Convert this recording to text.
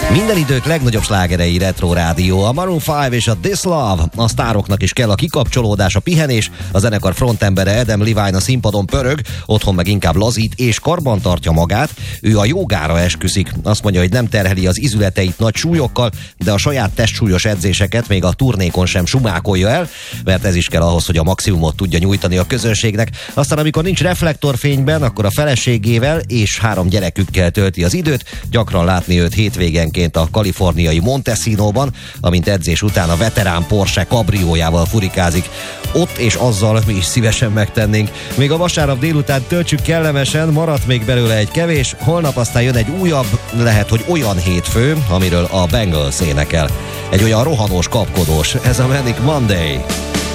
Minden idők legnagyobb slágerei Retro Rádió, a Maroon 5 és a This Love. A sztároknak is kell a kikapcsolódás, a pihenés. A zenekar frontembere Adam Levine a színpadon pörög, otthon meg inkább lazít és karban tartja magát. Ő a jogára esküszik. Azt mondja, hogy nem terheli az izületeit nagy súlyokkal, de a saját testsúlyos edzéseket még a turnékon sem sumákolja el, mert ez is kell ahhoz, hogy a maximumot tudja nyújtani a közönségnek. Aztán amikor nincs reflektorfényben, akkor a feleségével és 3 gyerekükkel tölti az időt. Gyakran látni őt hétvégenként a kaliforniai Montesino-ban, amint edzés után a veterán Porsche kabriójával furikázik. Ott és azzal mi is szívesen megtennénk. Még a vasárnap délután töltsük kellemesen, maradt még belőle egy kevés, holnap aztán jön egy újabb, lehet, hogy olyan hétfő, amiről a Bangles énekel. Egy olyan rohanós, kapkodós, ez a Manic Monday.